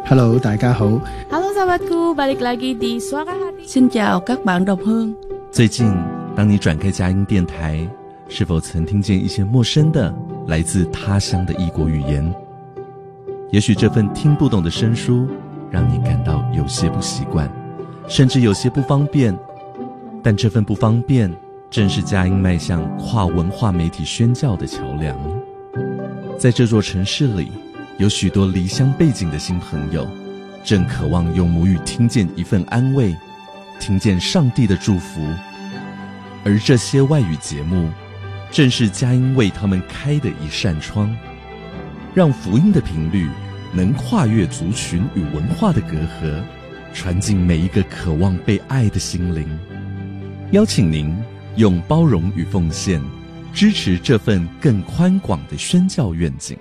Hello， 大家好。 Halo sahabatku, balik lagi di Suara Hati. Xin chào các bạn đồng hương。 最近，当你转开佳音电台，是否曾听见一些陌生的、来自他乡的异国语言？也许这份听不懂的生疏，让你感到有些不习惯，甚至有些不方便。但这份不方便，正是佳音迈向跨文化媒体宣教的桥梁。在这座城市里，有许多离乡背景的新朋友，正渴望用母语听见一份安慰，听见上帝的祝福。而这些外语节目，正是佳音为他们开的一扇窗，让福音的频率能跨越族群与文化的隔阂，传进每一个渴望被爱的心灵。邀请您用包容与奉献，支持这份更宽广的宣教愿景。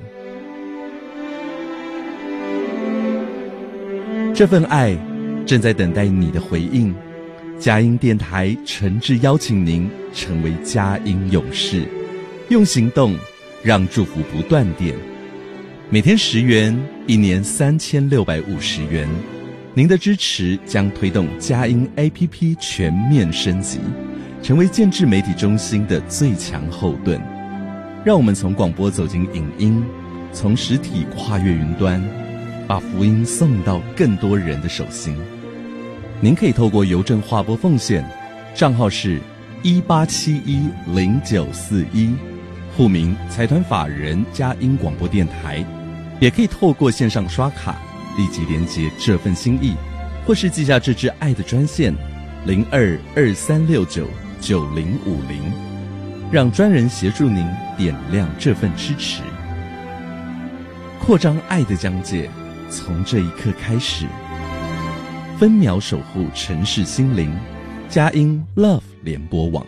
这份爱正在等待你的回应。佳音电台诚挚邀请您成为佳音勇士，用行动让祝福不断电。每天10元，一年3650元。您的支持将推动佳音 APP 全面升级，成为建制媒体中心的最强后盾。让我们从广播走进影音，从实体跨越云端，把福音送到更多人的手心。您可以透过邮政划拨奉献，账号是18710941，户名财团法人佳音广播电台。也可以透过线上刷卡立即连结这份心意，或是寄下这支爱的专线0223699050，让专人协助您点亮这份支持。扩张爱的疆界，从这一刻开始。分秒守护城市心灵，佳音 Love 联播网。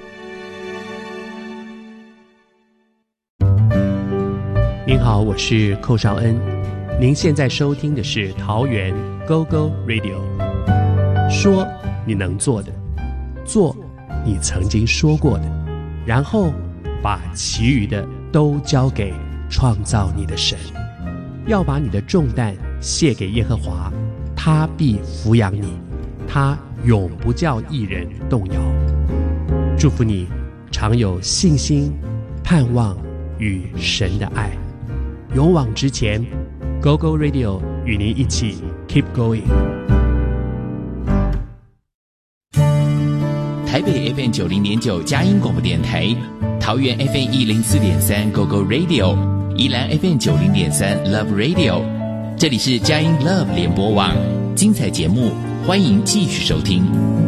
您好，我是寇绍恩，您现在收听的是桃园 GoGo Radio。 说你能做的，做你曾经说过的，然后把其余的都交给创造你的神。要把你的重担卸给耶和华，他必抚养你，他永不叫义人动摇。祝福你常有信心、盼望与神的爱，勇往直前。 GoGo Radio 与您一起 Keep Going。 台北 FM 90.9佳音广播电台，桃园 FM 104.3 GoGo Radio， 宜兰 FM 90.3 Love Radio。 这里是佳音 Love 联播网，精彩节目欢迎继续收听。